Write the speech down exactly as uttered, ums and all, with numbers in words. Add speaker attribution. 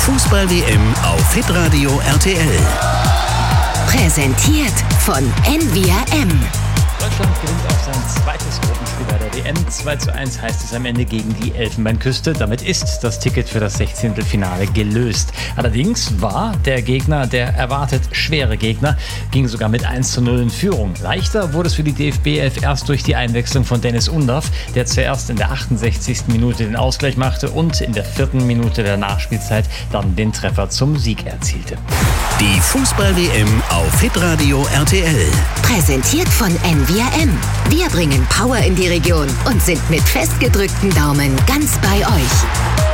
Speaker 1: Fußball-W M auf hitradio R T L.
Speaker 2: Präsentiert von N V R M.
Speaker 3: Deutschland gewinnt auch sein zweites Gruppenspiel bei der W M. zwei zu eins heißt es am Ende gegen die Elfenbeinküste. Damit ist das Ticket für das Sechzehntelfinale gelöst. Allerdings war der Gegner der erwartet schwere Gegner, ging sogar mit eins zu null in Führung. Leichter wurde es für die D F B elf erst durch die Einwechslung von Dennis Undaff, der zuerst in der achtundsechzigsten Minute den Ausgleich machte und in der vierten Minute der Nachspielzeit dann den Treffer zum Sieg erzielte.
Speaker 1: Die Fußball-W M auf hitradio R T L.
Speaker 2: Präsentiert von N V R M. Wir bringen Power in die Region und sind mit festgedrückten Daumen ganz bei euch.